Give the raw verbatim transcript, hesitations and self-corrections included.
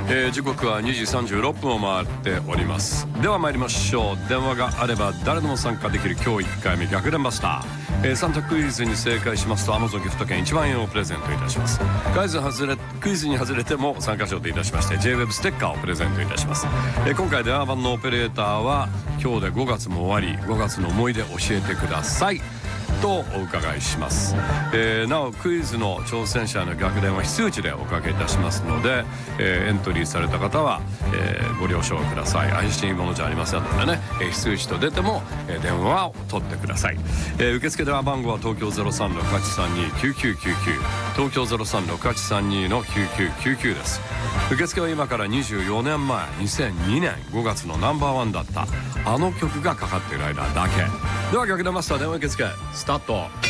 えー、時刻はにじさんじゅうろっぷんを回っております。では参りましょう。電話があれば誰でも参加できる今日いっかいめ逆転バスター、えー、さん択クイズに正解しますと Amazon ギフト券いちまんえんをプレゼントいたします。クイズ外れクイズに外れても参加賞といたしまして ジェイウェブ ステッカーをプレゼントいたします。えー、今回電話番のオペレーターは今日でごがつも終わり、ごがつの思い出教えてくださいとお伺いします。えー、なおクイズの挑戦者の逆転は非通知でおかけいたしますので、えー、エントリーされた方は、えー、ご了承ください。怪しいものじゃありませんのでね、えー、非通知と出ても、えー、電話を取ってください。えー、受付電話番号は東京 ゼロさんろくはちさんに きゅうきゅうきゅうきゅう 東京 ゼロさんろくはちさんに のきゅうきゅうきゅうきゅうです。受付は今からにじゅうよねんまえにせんにねんごがつのナンバーワンだったあの曲がかかっている間だけでは、逆転マスター電話受付スタート。